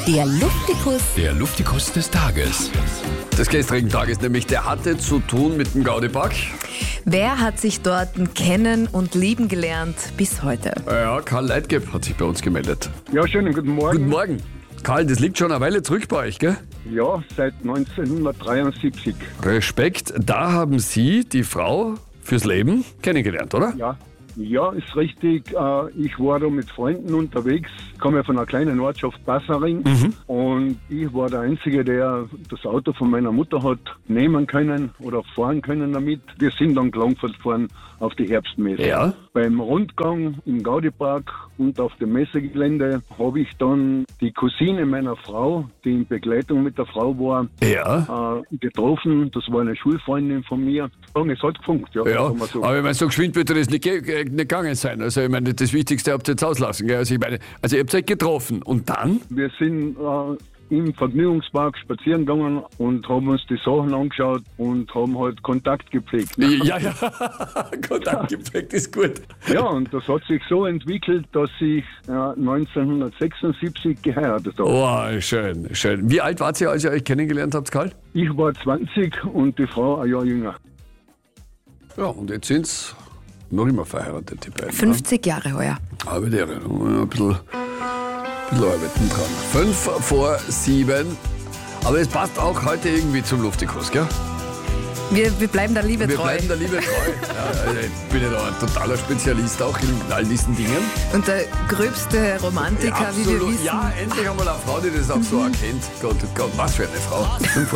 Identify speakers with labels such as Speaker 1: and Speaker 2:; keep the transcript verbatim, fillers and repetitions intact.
Speaker 1: Der Luftikus.
Speaker 2: Der Luftikus des Tages. Des gestrigen Tages nämlich, der hatte zu tun mit dem Gaudi-Park.
Speaker 1: Wer hat sich dort kennen und lieben gelernt bis heute?
Speaker 2: Ja, Karl Leitgeb hat sich bei uns gemeldet.
Speaker 3: Ja, schönen guten Morgen.
Speaker 2: Guten Morgen. Karl, das liegt schon eine Weile zurück bei euch, gell?
Speaker 3: Ja, seit neunzehnhundertdreiundsiebzig.
Speaker 2: Respekt, da haben Sie die Frau fürs Leben kennengelernt, oder?
Speaker 3: Ja, ja, ist richtig. Äh, Ich war da mit Freunden unterwegs, komme von einer kleinen Ortschaft Passaring und ich war der Einzige, der das Auto von meiner Mutter hat nehmen können oder fahren können damit. Wir sind dann Langfahrt gefahren auf die Herbstmesse.
Speaker 2: Ja.
Speaker 3: Beim Rundgang im Gaudi-Park und auf dem Messegelände habe ich dann die Cousine meiner Frau, die in Begleitung mit der Frau war,
Speaker 2: Ja.
Speaker 3: äh, getroffen. Das war eine Schulfreundin von mir. Und es hat gefunkt, ja.
Speaker 2: Ja,
Speaker 3: sagen wir so.
Speaker 2: aber ich meine, so geschwind wird das nicht, ge- ge- nicht gegangen sein. Also ich meine, das Wichtigste habt ihr jetzt auslassen. Gell? Also ich meine, also ihr habt euch getroffen und dann?
Speaker 3: Wir sind äh, im Vergnügungspark spazieren gegangen und haben uns die Sachen angeschaut und haben halt Kontakt gepflegt.
Speaker 2: Ja, ja, Kontakt geprägt ist gut.
Speaker 3: Ja, und das hat sich so entwickelt, dass ich äh, neunzehnhundertsechsundsiebzig geheiratet habe.
Speaker 2: Oh, schön, schön. Wie alt wart ihr, als ihr euch kennengelernt habt, Karl?
Speaker 3: Ich war zwanzig und die Frau ein Jahr jünger.
Speaker 2: Ja, und jetzt sind's noch immer verheiratet, die beiden.
Speaker 1: fünfzig Jahre heuer.
Speaker 2: Ne? Aber der, ein bisschen, ein bisschen arbeiten dran. Fünf vor sieben. Aber es passt auch heute irgendwie zum Luftikus, gell?
Speaker 1: Wir, wir bleiben der Liebe
Speaker 2: Wir
Speaker 1: treu.
Speaker 2: bleiben der Liebe treu. Ja, also ich bin ja da ein totaler Spezialist auch in all diesen Dingen.
Speaker 1: Und der gröbste Romantiker, wie wir wissen.
Speaker 2: Ja, endlich einmal eine Frau, die das auch so erkennt. Gott, Gott, was für eine Frau. Fünf vor